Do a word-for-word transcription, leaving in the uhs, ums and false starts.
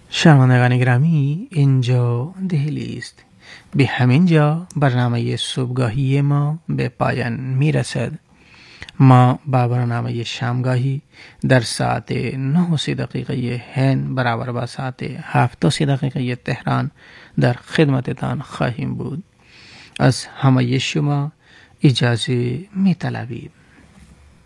شنوندگان گرامی، اینجا دهلی است. به همین جا برنامه صبحگاهی ما به پایان می رسد. ما با برنامه شامگاهی در ساعت نه و سی دقیقه هند برابر با ساعت هفت و سی دقیقه تهران در خدمتتان خواهیم بود. از همه شما اجازه می طلبیم.